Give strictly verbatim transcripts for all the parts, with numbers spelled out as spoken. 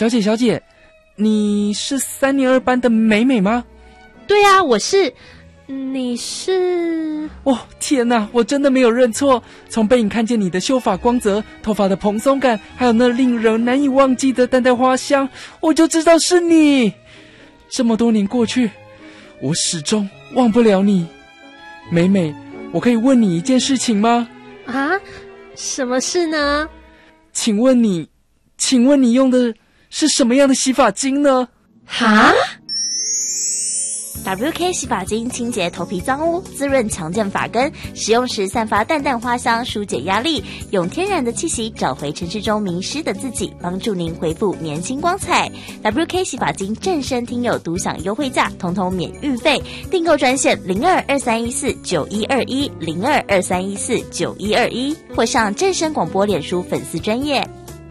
小姐小姐，你是三年二班的美美吗？ 对啊，我是。你是？ 哦，天哪，我真的没有认错。从背影看见你的秀发光泽，头发的蓬松感，还有那令人难以忘记的淡淡花香，我就知道是你。这么多年过去，我始终忘不了你。美美，我可以问你一件事情吗？ 啊？什么事呢？ 请问你，请问你用的是什么样的洗发精呢？ 哈 ？W K 洗发精清洁头皮脏污，滋润强健发根，使用时散发淡淡花香，疏解压力，用天然的气息找回城市中迷失的自己，帮助您恢复年轻光彩。W K 洗发精正身听友独享优惠价，统统免运费，订购专线零二二三一四九一二一零二二三一四九一二一，或上正声广播脸书粉丝专页。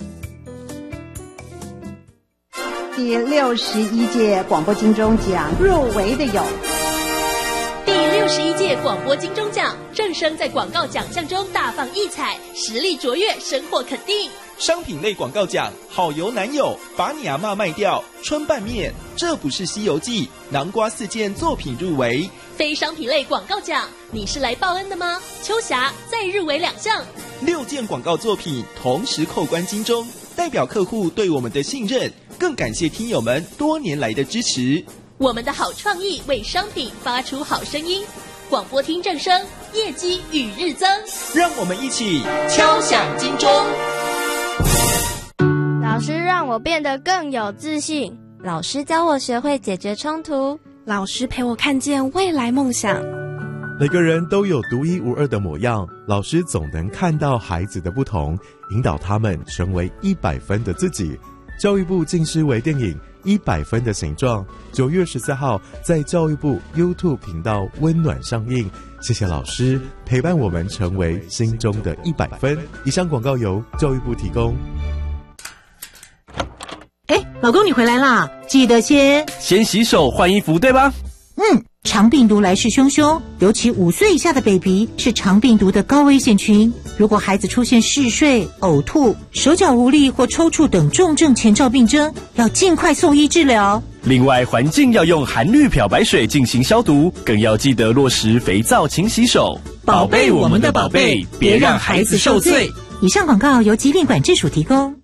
第六十一届广播金钟奖入围的有第六十一届广播金钟奖，正声在广告奖项中大放异彩，实力卓越，深获肯定。 商品类广告奖，好油男友，把你阿嬷卖掉，春拌面，这不是西游记，南瓜四件作品入围。 非商品类广告奖，你是来报恩的吗？秋霞再入围两项， 六件广告作品同时扣关金钟，代表客户对我们的信任，更感谢听友们多年来的支持。 我们的好创意为商品发出好声音，广播听正声，业绩与日增。 让我们一起敲响金钟。 老师让我变得更有自信， 老师教我学会解决冲突， 老师陪我看见未来梦想。 每个人都有独一无二的模样，老师总能看到孩子的不同，引导他们成为一百分的自己。教育部近视微电影《一百分的形状》九月十四号在教育部 YouTube 频道温暖上映。谢谢老师陪伴我们成为心中的一百分。以上广告由教育部提供。 哎，老公你回来啦，记得先先洗手换衣服，对吧？ 嗯，肠病毒来势汹汹，尤其五岁以下的 baby 是肠病毒的高危险群。如果孩子出现嗜睡、呕吐、手脚无力或抽搐等重症前兆病征，要尽快送医治疗。 另外，环境要用含氯漂白水进行消毒，更要记得落实肥皂勤洗手， 宝贝我们的宝贝，别让孩子受罪。以上广告由疾病管制署提供。